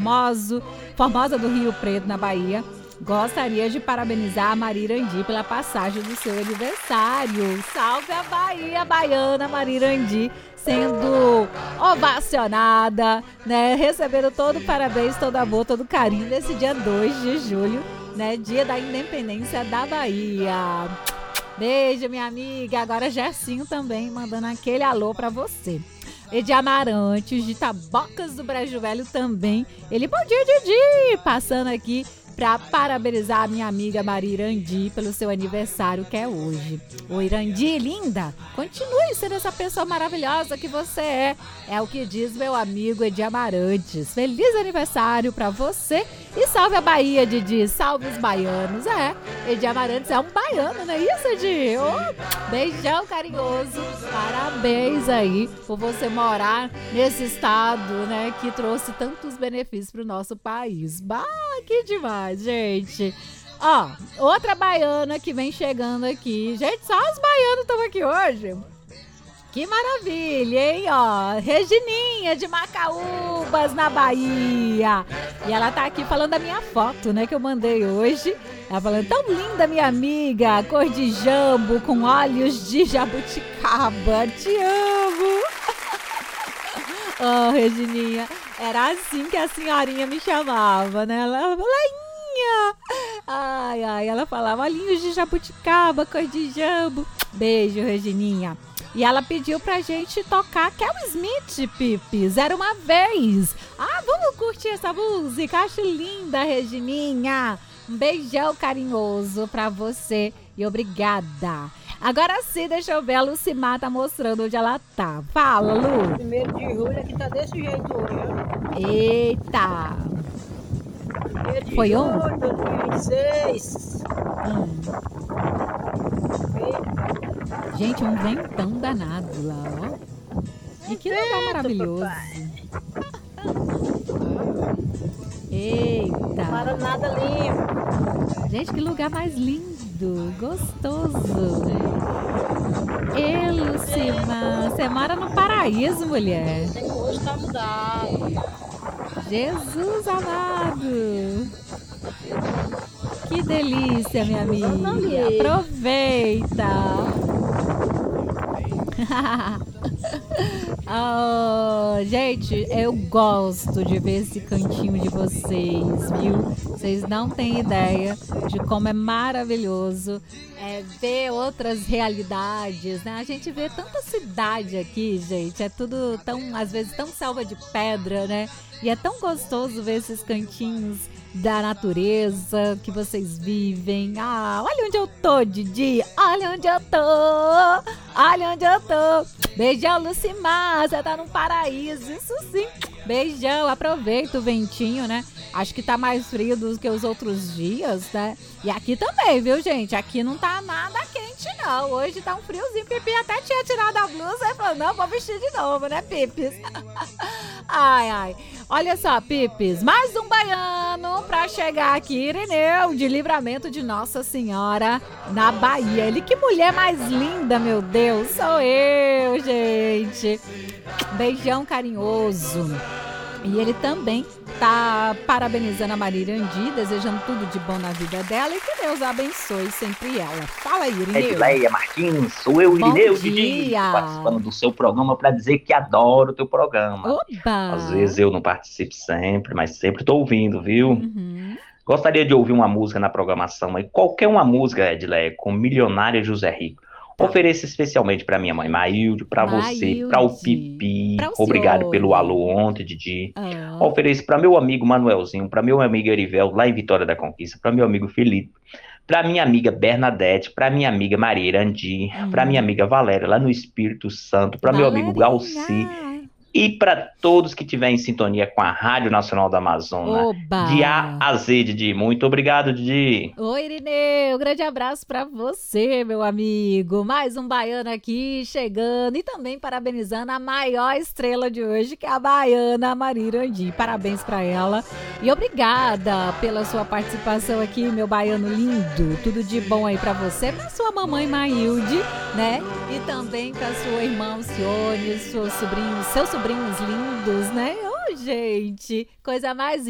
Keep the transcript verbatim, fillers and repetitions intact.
Formoso, Formosa do Rio Preto, na Bahia. Gostaria de parabenizar a Marirandi pela passagem do seu aniversário. Salve a Bahia, baiana Marirandi, sendo ovacionada, né? Recebendo todo o parabéns, todo amor, todo carinho nesse dia dois de julho, né? Dia da Independência da Bahia. Beijo, minha amiga. Agora Gercinho também mandando aquele alô pra você. Edi Amarantes, de Tabocas do Brejo Velho também. Ele, bom dia, Didi! Passando aqui para parabenizar a minha amiga Maria Irandi pelo seu aniversário, que é hoje. Ô Irandi, linda, continue sendo essa pessoa maravilhosa que você é. É o que diz meu amigo Edi Amarantes. Feliz aniversário para você e salve a Bahia, Didi. Salve os baianos. É, Edi Amarantes é um baiano, não é isso, Edi? Oh, beijão carinhoso. Parabéns aí por você morar nesse estado, né, que trouxe tantos benefícios para o nosso país. Bah, que demais, gente. Ó, outra baiana que vem chegando aqui. Gente, só os baianos estão aqui hoje. Que maravilha, hein? Ó, Regininha de Macaúbas, na Bahia. E ela tá aqui falando da minha foto, né, que eu mandei hoje. Ela falando, tão linda, minha amiga, cor de jambo com olhos de jabuticaba. Te amo. Oh, Regininha, era assim que a senhorinha me chamava, né? Ela falava, Lainha. Ai, ai, ela falava, olhinhos de jabuticaba, cor de jambo. Beijo, Regininha. E ela pediu pra gente tocar Kel Smith, Pipes, Era Uma Vez. Ah, vamos curtir essa música? Acho linda, Regininha. Um beijão carinhoso pra você e obrigada. Agora sim, deixa eu ver, a Lucimar tá mostrando onde ela tá. Fala, Lu. Primeiro de julho aqui tá desse jeito hoje. Eita. Primeiro de Foi julho, ontem? dois mil e vinte e seis. Hum. Gente, um ventão danado lá, ó. E que lugar maravilhoso. Eita. Para nada limpo. Gente, que lugar mais lindo, gostoso. Ê, Lucimar, você mora no paraíso, mulher. Hoje tá mudado. Jesus amado. Que delícia, minha amiga. Aproveita. Oh, gente, eu gosto de ver esse cantinho de vocês, viu? Vocês não têm ideia de como é maravilhoso é, ver outras realidades, né? A gente vê tanta cidade aqui, gente, é tudo tão, às vezes, tão selva de pedra, né? E é tão gostoso ver esses cantinhos da natureza que vocês vivem. Ah, olha onde eu tô, Didi. Olha onde eu tô. Olha onde eu tô. Beijão, Lucimar. Você tá num paraíso. Isso sim. Beijão. Aproveita o ventinho, né? Acho que tá mais frio do que os outros dias, né? E aqui também, viu, gente? Aqui não tá nada quente, não. Hoje tá um friozinho. Pipi até tinha tirado a blusa e falou, não, vou vestir de novo, né, Pipis? Ai, ai. Olha só, Pipis, mais um baiano pra chegar aqui, Irineu, de Livramento de Nossa Senhora, na Bahia. Ele, que mulher mais linda, meu Deus, sou eu, gente. Beijão carinhoso. E ele também tá parabenizando a Maria Irandi, desejando tudo de bom na vida dela e que Deus abençoe sempre ela. Fala aí, Irineu. Edileia Martins, sou eu, Irineu Didi, participando do seu programa para dizer que adoro o teu programa. Oba! Às vezes eu não participo sempre, mas sempre tô ouvindo, viu? Uhum. Gostaria de ouvir uma música na programação aí, qualquer uma música, Edileia, com Milionária José Rico. Tá. Ofereço especialmente para minha mãe Maílde, para você, para o Pipi. Obrigado senhor. Pelo alô ontem, Didi. Ah. Ofereço para meu amigo Manuelzinho, para meu amigo Erivel, lá em Vitória da Conquista, para meu amigo Felipe, para minha amiga Bernadette, para minha amiga Maria Irandi, hum. para minha amiga Valéria, lá no Espírito Santo, para meu amigo Galci. E para todos que estiverem em sintonia com a Rádio Nacional da Amazônia, Oba. De A a Z, Didi. Muito obrigado, Didi. Oi, Irineu. Grande abraço para você, meu amigo. Mais um baiano aqui chegando e também parabenizando a maior estrela de hoje, que é a baiana Maria Irandi. Parabéns para ela e obrigada pela sua participação aqui, meu baiano lindo. Tudo de bom aí para você, para sua mamãe Maílde, né? E também para sua irmã Alcione, seus sobrinhos, seus sobrinhos lindos, né? Oh, gente, coisa mais